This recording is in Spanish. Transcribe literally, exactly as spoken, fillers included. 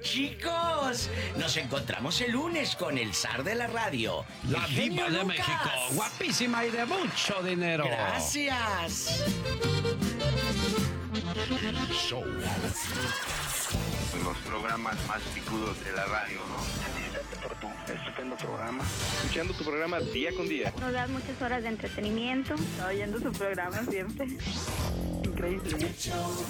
Chicos, nos encontramos el lunes con el zar de la radio, La el genio diva de Lucas. México, guapísima y de mucho dinero. Gracias. Show. Los programas más picudos de la radio, ¿no? Por tu estupendo programa. Escuchando tu programa día con día. Nos das muchas horas de entretenimiento. Oyendo tu programa siempre. Increíble. El show